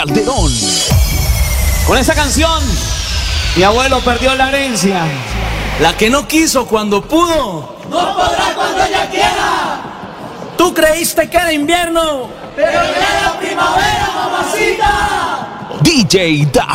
Calderón. Con esa canción, mi abuelo perdió la herencia. La que no quiso cuando pudo, no podrá cuando ella quiera. Tú creíste que era invierno, pero ya era primavera, mamacita. DJ Da